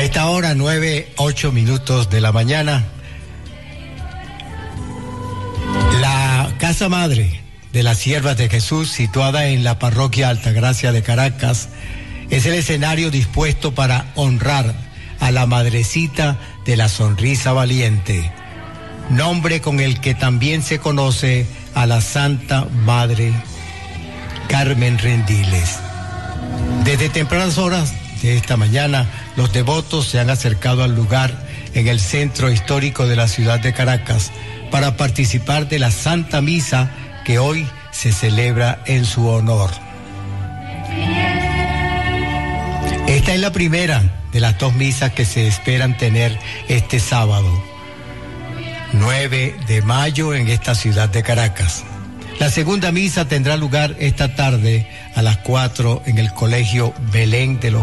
esta hora, 9:08 de la mañana, la Casa Madre de las Siervas de Jesús, situada en la Parroquia Altagracia de Caracas, es el escenario dispuesto para honrar a la Madrecita de la Sonrisa Valiente, nombre con el que también se conoce a la Santa Madre Carmen Rendiles. Desde tempranas horas de esta mañana, los devotos se han acercado al lugar en el centro histórico de la ciudad de Caracas para participar de la Santa Misa que hoy se celebra en su honor. Esta es la primera de las 2 misas que se esperan tener este sábado, 9 de mayo, en esta ciudad de Caracas. La segunda misa tendrá lugar esta tarde a las 4 en el Colegio Belén de los